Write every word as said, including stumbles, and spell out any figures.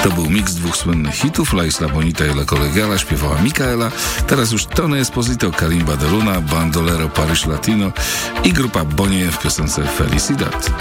To był miks dwóch słynnych hitów. La Isla Bonita i La Colegiala śpiewała Micaela. Teraz już Tony Esposito, Kalimba de Luna, Bandolero Parish Latino i grupa Bonie w piosence Felicidad.